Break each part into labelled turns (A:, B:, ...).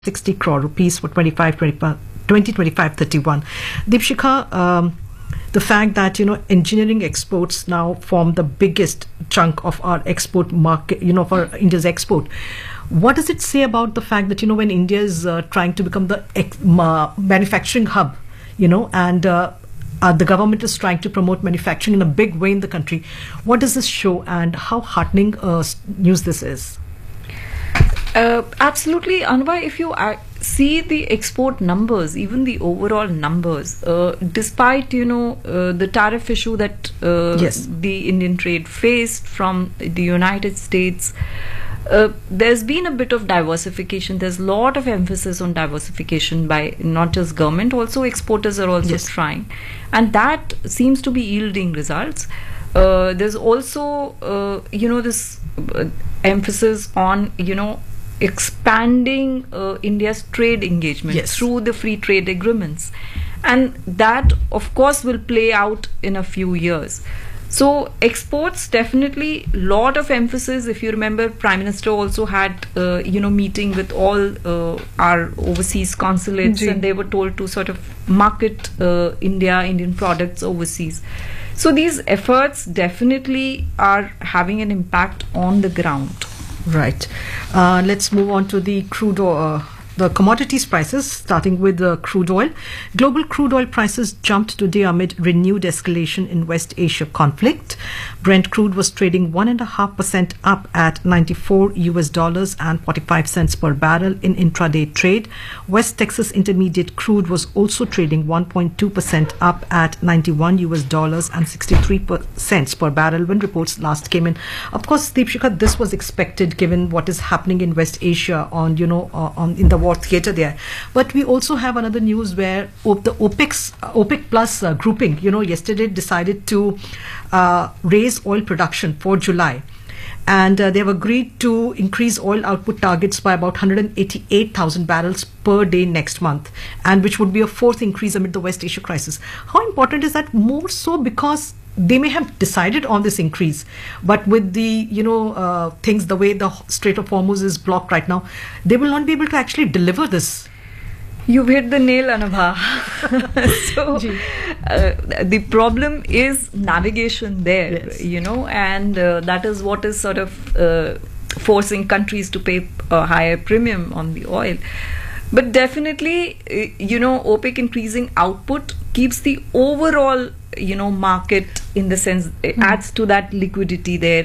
A: 60 crore rupees for 2025-31. Deepshikha, the fact that engineering exports now form the biggest chunk of our export market, for India's export. What does it say about the fact that when India is trying to become the manufacturing hub, and the government is trying to promote manufacturing in a big way in the country? What does this show, and how heartening news this is?
B: Absolutely, Anubha. If you see the export numbers, even the overall numbers, despite the tariff issue that the Indian trade faced from the United States, there's been a bit of diversification. There's a lot of emphasis on diversification by not just government, also exporters are also trying, and that seems to be yielding results. There's also this emphasis on expanding India's trade engagement through the free trade agreements, and that of course will play out in a few years. So exports, definitely lot of emphasis. If you remember, Prime Minister also had meeting with all our overseas consulates, and they were told to sort of market Indian products overseas. So these efforts definitely are having an impact on the ground.
A: Right. Let's move on to the crude oil. The commodities prices, starting with the crude oil. Global crude oil prices jumped today amid renewed escalation in West Asia conflict. Brent crude was trading 1.5% up at $94 and 45 cents per barrel in intraday trade. West Texas Intermediate crude was also trading 1.2% up at $91 and 63 cents per barrel when reports last came in. Of course, Deepshikha, this was expected given what is happening in West Asia in the war theater there. But we also have another news where the OPEC Plus grouping, yesterday decided to raise oil production for July. And they have agreed to increase oil output targets by about 188,000 barrels per day next month, and which would be a fourth increase amid the West Asia crisis. How important is that? More so because they may have decided on this increase, but with the things, the way the Strait of Hormuz is blocked right now, they will not be able to actually deliver this.
B: You've hit the nail, Anubha. So the problem is navigation there, and that is what is sort of forcing countries to pay a higher premium on the oil. But definitely, OPEC increasing output keeps the overall market, in the sense it adds to that liquidity there,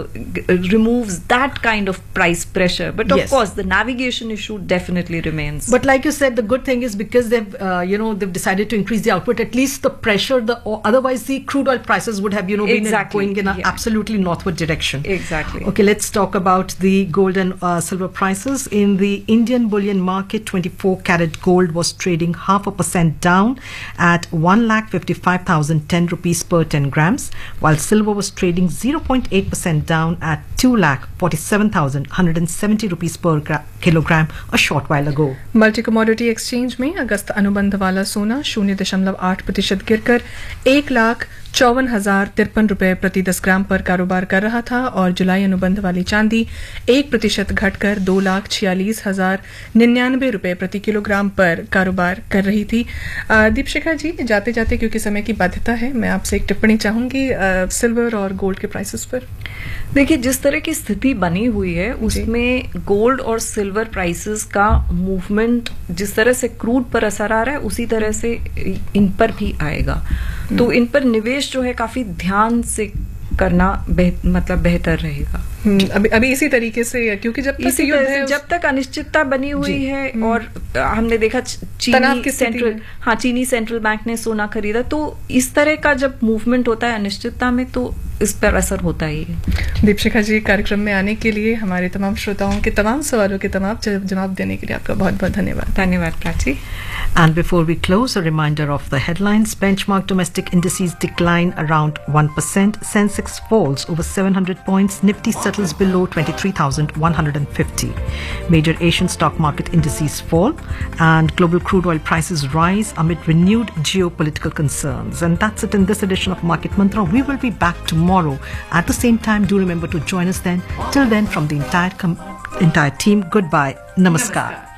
B: removes that kind of price pressure. But of course, the navigation issue definitely remains.
A: But like you said, the good thing is because they've they've decided to increase the output, at least the pressure, otherwise the crude oil prices would have been going in an absolutely northward direction.
B: Exactly.
A: Okay, let's talk about the gold and silver prices. In the Indian bullion market, 24 karat gold was trading 0.5% down at 1,55,010 rupees per 10 grams, while silver was trading 0.8% down at 2,47,170 rupees per kilogram a short while ago.
C: Multi commodity exchange में अगस्त अनुबंध वाला सोना 0.8% गिरकर 1,54,053 रुपए प्रति 10 ग्राम पर कारोबार कर रहा था, और जुलाई अनुबंध वाली चांदी 1% घटकर 2,46,099 रुपए प्रति किलोग्राम पर कारोबार कर रही थी। दीपशिखा जी, जाते जाते क्योंकि समय की बाध्यता है, मैं आपसे एक टिप्पणी चाहूंगी सिल्वर और गोल्ड के प्राइसेस पर।
B: देखिए, जिस तरह की स्थिति बनी हुई है उसमें गोल्ड और सिल्वर प्राइसेस का मूवमेंट जिस तरह से क्रूड पर असर आ रहा है, उसी तरह से इन पर भी आएगा। तो इन पर निवेश जो है काफी ध्यान से करना बेहतर रहेगा।
C: अभी इसी तरीके से, क्योंकि जब
B: तक अनिश्चितता बनी हुई है, और हमने देखा चीनी सेंट्रल बैंक ने सोना खरीदा, तो इस तरह का जब मूवमेंट होता है अनिश्चितता में, तो इस पर असर होता ही है।
C: दीपशिखा जी, कार्यक्रम में आने के लिए, हमारे तमाम श्रोताओं के तमाम सवालों के तमाम जवाब देने के लिए आपका बहुत बहुत धन्यवाद।
B: धन्यवाद Prachi.
A: And before we close, a reminder of the headlines. Benchmark domestic indices decline around 1%. Sensex falls over 700 points. Nifty settles below 23,150. Major Asian stock market indices fall, and global crude oil prices rise amid renewed geopolitical concerns. And that's it in this edition of Market Mantra. We will be back tomorrow at the same time. Do remember to join us then. Till then, from the entire team, goodbye. Namaskar.